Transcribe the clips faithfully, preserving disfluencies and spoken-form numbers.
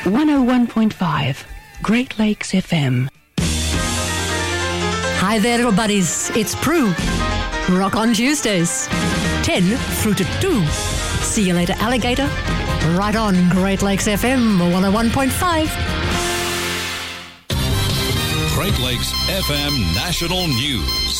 one oh one point five, Great Lakes F M. Hi there, little buddies. It's Prue. Rock on Tuesdays, ten through to two. See you later, alligator. Right on Great Lakes F M one oh one point five. Great Lakes F M National News.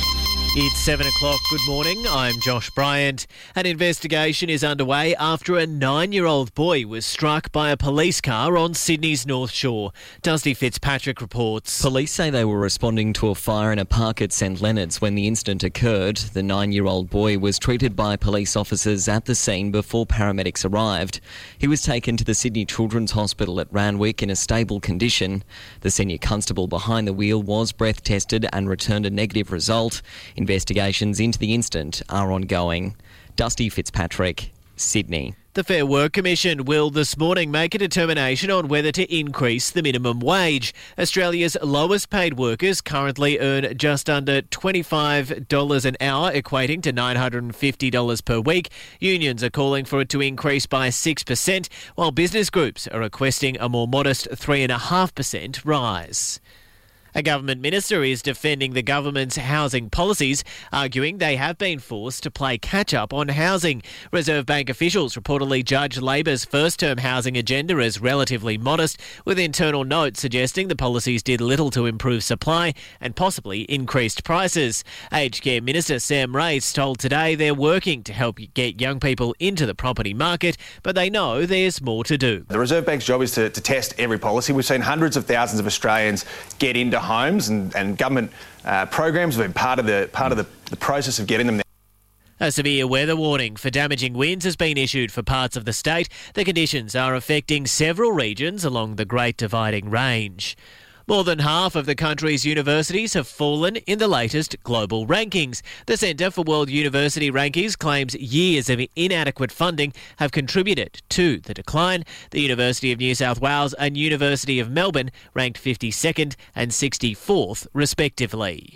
It's seven o'clock. Good morning. I'm Josh Bryant. An investigation is underway after a nine-year-old boy was struck by a police car on Sydney's North Shore. Dusty Fitzpatrick reports. Police say they were responding to a fire in a park at St Leonard's when the incident occurred. The nine-year-old boy was treated by police officers at the scene before paramedics arrived. He was taken to the Sydney Children's Hospital at Randwick in a stable condition. The senior constable behind the wheel was breath tested and returned a negative result. Investigations into the incident are ongoing. Dusty Fitzpatrick, Sydney. The Fair Work Commission will this morning make a determination on whether to increase the minimum wage. Australia's lowest paid workers currently earn just under twenty-five dollars an hour, equating to nine hundred fifty dollars per week. Unions are calling for it to increase by six percent, while business groups are requesting a more modest three point five percent rise. A government minister is defending the government's housing policies, arguing they have been forced to play catch-up on housing. Reserve Bank officials reportedly judge Labor's first-term housing agenda as relatively modest, with internal notes suggesting the policies did little to improve supply and possibly increased prices. Aged Care Minister Sam Race told Today they're working to help get young people into the property market, but they know there's more to do. The Reserve Bank's job is to, to test every policy. We've seen hundreds of thousands of Australians get into homes, and, and government uh, programs have been part of the part of the, the process of getting them there. A severe weather warning for damaging winds has been issued for parts of the state. The conditions are affecting several regions along the Great Dividing Range. More than half of the country's universities have fallen in the latest global rankings. The Centre for World University Rankings claims years of inadequate funding have contributed to the decline. The University of New South Wales and University of Melbourne ranked fifty-second and sixty-fourth respectively.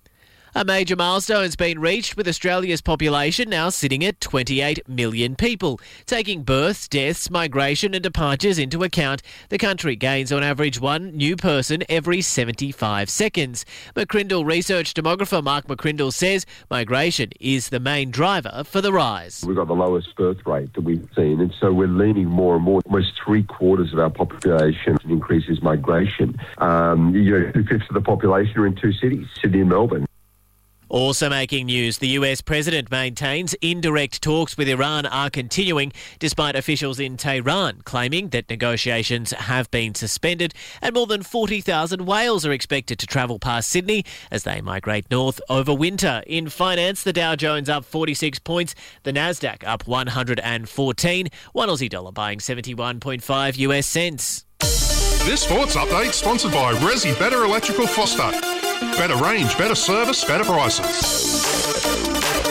A major milestone's been reached, with Australia's population now sitting at twenty-eight million people. Taking births, deaths, migration and departures into account, the country gains on average one new person every seventy-five seconds. McCrindle research demographer Mark McCrindle says migration is the main driver for the rise. We've got the lowest birth rate that we've seen, and so we're leaning more and more. Almost three quarters of our population increases migration. Um, you know, two-fifths of the population are in two cities, Sydney and Melbourne. Also making news, the U S president maintains indirect talks with Iran are continuing, despite officials in Tehran claiming that negotiations have been suspended, and more than forty thousand whales are expected to travel past Sydney as they migrate north over winter. In finance, the Dow Jones up forty-six points, the Nasdaq up one hundred fourteen, one Aussie dollar buying seventy-one point five U S cents. This sports update sponsored by Resi Better Electrical Foster. Better range, better service, better prices.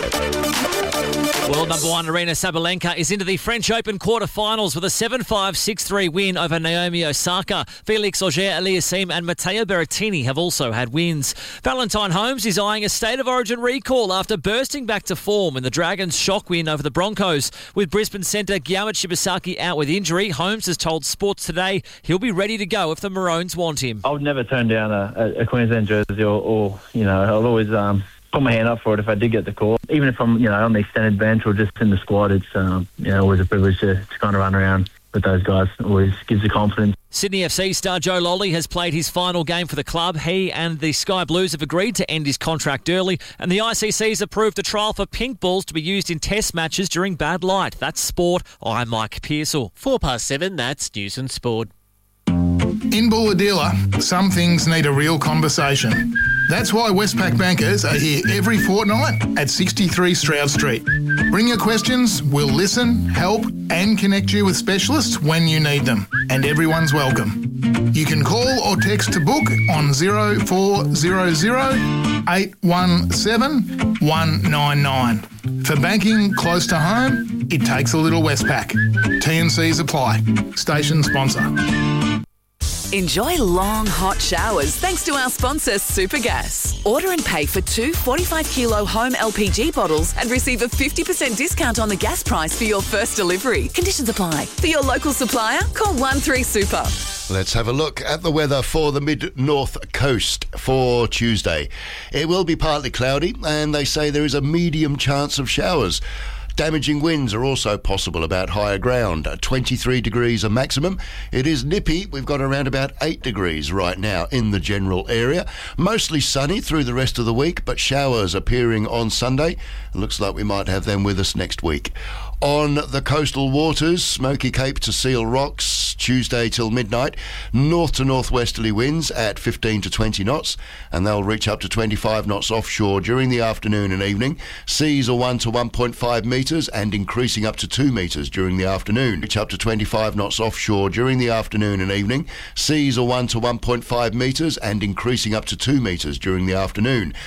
World number one Arina Sabalenka is into the French Open quarterfinals with a seven five, six three win over Naomi Osaka. Felix Auger-Aliassime and Matteo Berrettini have also had wins. Valentine Holmes is eyeing a State of Origin recall after bursting back to form in the Dragons' shock win over the Broncos. With Brisbane centre Gyamut Shibasaki out with injury, Holmes has told Sports Today he'll be ready to go if the Maroons want him. I would never turn down a, a Queensland jersey or, or, you know, I'll always... Um put my hand up for it if I did get the call. Even if I'm, you know, on the extended bench or just in the squad, it's, um, you know, always a privilege to, to kind of run around with those guys. It always gives you confidence. Sydney F C star Joe Lolly has played his final game for the club. He and the Sky Blues have agreed to end his contract early, and the I C C's approved a trial for pink balls to be used in test matches during bad light. That's sport. I'm Mike Pearsall. Four past seven, that's News and Sport. In Bulahdelah, some things need a real conversation. That's why Westpac bankers are here every fortnight at sixty-three Stroud Street. Bring your questions, we'll listen, help and connect you with specialists when you need them. And everyone's welcome. You can call or text to book on zero four zero zero, eight one seven, one nine nine. For banking close to home, it takes a little Westpac. T and C's apply. Station sponsor. Enjoy long, hot showers thanks to our sponsor, Supergas. Order and pay for two forty-five kilo home L P G bottles and receive a fifty percent discount on the gas price for your first delivery. Conditions apply. For your local supplier, call one three super. Let's have a look at the weather for the mid-north coast for Tuesday. It will be partly cloudy, and they say there is a medium chance of showers. Damaging winds are also possible about higher ground. twenty-three degrees a maximum. It is nippy. We've got around about eight degrees right now in the general area. Mostly sunny through the rest of the week, but showers appearing on Sunday. It looks like we might have them with us next week. On the coastal waters, Smoky Cape to Seal Rocks, Tuesday till midnight. North to northwesterly winds at fifteen to twenty knots, and they'll reach up to twenty-five knots offshore during the afternoon and evening. Seas are one to one point five metres and increasing up to two metres during the afternoon. Reach up to twenty-five knots offshore during the afternoon and evening. Seas are one to one point five metres and increasing up to two metres during the afternoon.